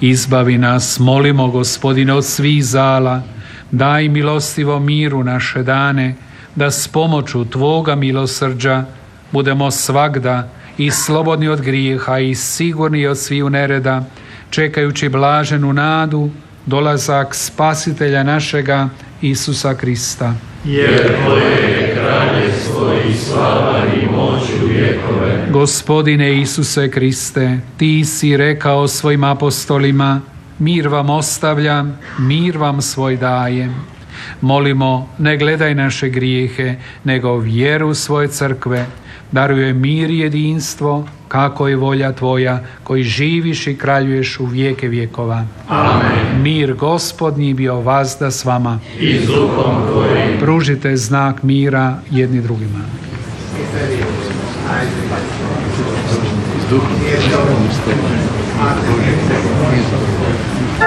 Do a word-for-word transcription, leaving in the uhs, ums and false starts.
Izbavi nas, molimo Gospodine, od svih zala, daj milostivo miru naše dane, da s pomoću Tvoga milosrđa budemo svagda i slobodni od grijeha i sigurni od sviju nereda, čekajući blaženu nadu, dolazak Spasitelja našega Isusa Krista. Jer Tvoje je kraljevstvo i slava i moć u vjekove. Gospodine Isuse Kriste, Ti si rekao svojim apostolima, mir vam ostavljam, mir vam svoj dajem. Molimo, ne gledaj naše grijehe, nego vjeru svoje crkve, daruje mir i jedinstvo, kako je volja Tvoja, koji živiš i kraljuješ u vijeke vjekova. Amen. Mir Gospodnji bio vazda s vama. I s duhom Tvojim. Pružite znak mira jedni drugima. S duhom.